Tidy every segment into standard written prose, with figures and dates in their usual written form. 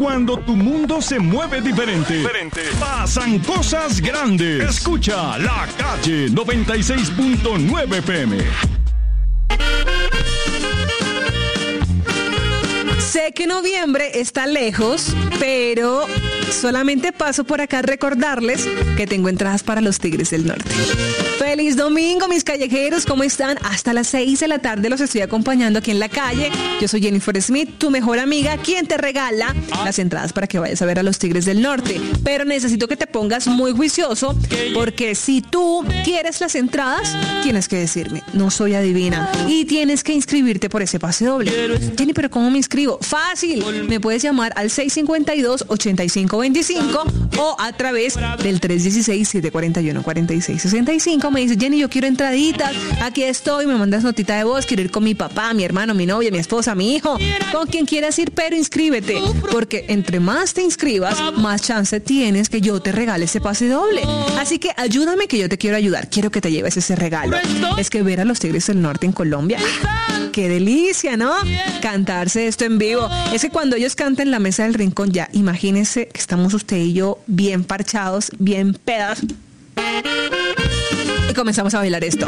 Cuando tu mundo se mueve diferente, pasan cosas grandes. Escucha La Calle 96.9 FM. Sé que noviembre está lejos, pero solamente paso por acá a recordarles que tengo entradas para los Tigres del Norte. ¡Feliz domingo, mis callejeros! ¿Cómo están? Hasta las 6 de la tarde los estoy acompañando aquí en la calle. Yo soy Jennifer Smith, tu mejor amiga, quien te regala las entradas para que vayas a ver a los Tigres del Norte. Pero necesito que te pongas muy juicioso, porque si tú quieres las entradas, tienes que decirme, no soy adivina, y tienes que inscribirte por ese pase doble. Jenny, ¿pero cómo me inscribo? Fácil, me puedes llamar al 652-8525 o a través del 316-741-4665. Me dices, Jenny, yo quiero entraditas, aquí estoy, me mandas notita de voz, quiero ir con mi papá, mi hermano, mi novia, mi esposa, mi hijo, con quien quieras ir, pero inscríbete, porque entre más te inscribas, más chance tienes que yo te regale ese pase doble. Así que ayúdame, que yo te quiero ayudar, quiero que te lleves ese regalo. Es que ver a los Tigres del Norte en Colombia, qué delicia, ¿no? Cantarse esto en vivo. Es que cuando ellos cantan La Mesa del Rincón, ya imagínense que estamos usted y yo bien parchados, bien pedas, y comenzamos a bailar esto.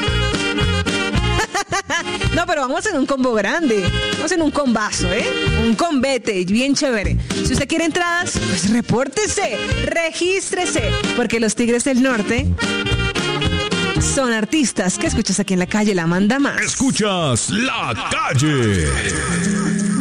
No, pero vamos en un combo grande, vamos en un combazo, un combete bien chévere. Si usted quiere entradas, pues repórtese, regístrese, porque los Tigres del Norte son artistas que escuchas aquí en la calle, la manda más. Escuchas La Calle.